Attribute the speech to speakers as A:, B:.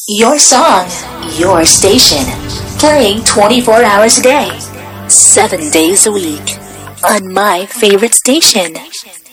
A: Your song, your station. Playing 24 hours a day, 7 days a week. On my favorite station.